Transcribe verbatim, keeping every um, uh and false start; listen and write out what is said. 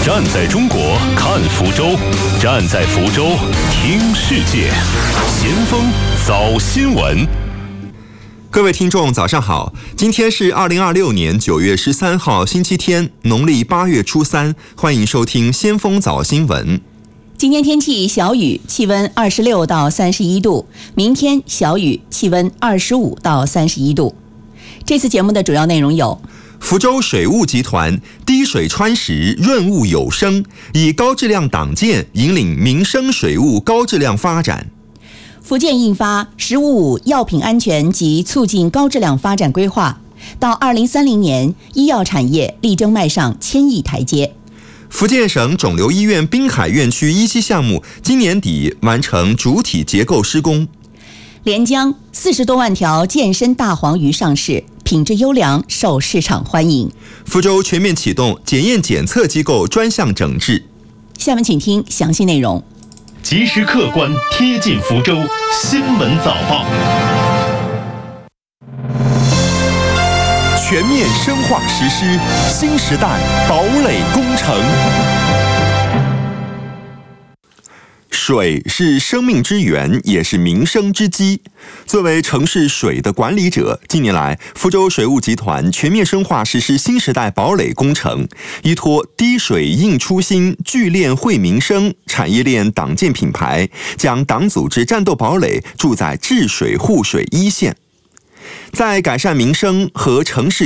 站在中国看福州，站在福州听世界。先锋早新闻。 各位听众早上好，今天是二零二六年九月十三号星期天，农历八月初三，欢迎收听先锋早新闻。 今天天气小雨，气温二十六到三十一度；明天小雨，气温二十五到三十一度。这次节目的主要内容有： 福州水务集团滴水穿石，润物有声，以高质量党建引领民生水务高质量发展。 福建印发《十五五药品安全及促进高质量发展规划》，到二零三零年，医药产业力争迈上千亿台阶。 福建省肿瘤医院滨海院区一期项目今年底完成主体结构施工。 连江四十多万条健身大黄鱼上市，品质优良，受市场欢迎。 福州全面启动检验检测机构专项整治。 下面请听详细内容。 及时客观贴近福州新闻早报， 全面深化实施新时代堡垒工程。水是生命之源，也是民生之基。作为城市水的管理者，近年来，福州水务集团全面深化实施新时代堡垒工程，依托滴水映初心、聚链惠民生、产业链党建品牌，将党组织战斗堡垒筑在治水护水一线。在改善民生和城市